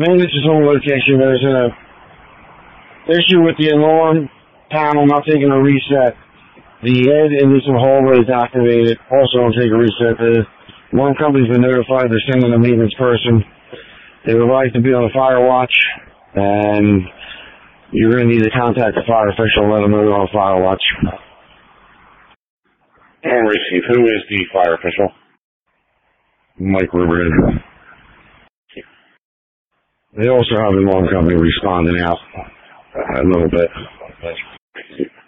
Maintenance is on location. There's an issue with the alarm panel not taking a reset. The head in this hallway is activated. Also don't take a reset. The alarm company's been notified. They're sending a maintenance person. They would like to be on a fire watch, and you're going to need to contact the fire official and let them know they're on fire watch. And receive. Who is the fire official? Mike Riverhead. They also have the alarm company responding out a little bit.